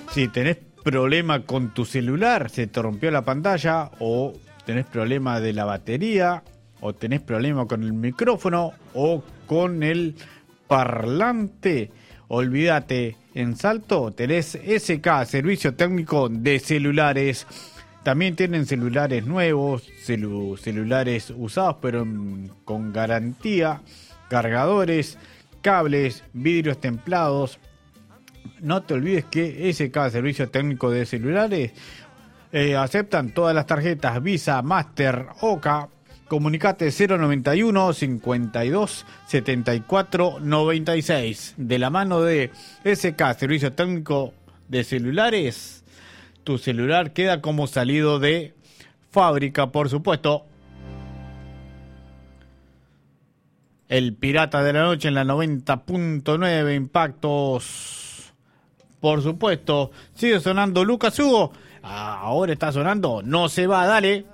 Si tenés problema con tu celular, se te rompió la pantalla, o tenés problema de la batería, o tenés problema con el micrófono, o con el parlante, olvídate, en Salto tenés SK, Servicio Técnico de Celulares. También tienen celulares nuevos, celulares usados pero con garantía, cargadores, cables, vidrios templados. No te olvides que SK, Servicio Técnico de Celulares, aceptan todas las tarjetas Visa, Master, OCA. Comunicate 091 52 74 96. De la mano de SK, Servicio Técnico de Celulares, tu celular queda como salido de fábrica, por supuesto. El Pirata de la Noche en la 90.9 Impactos. Por supuesto, sigue sonando Lucas Hugo. Ahora está sonando No se va, dale.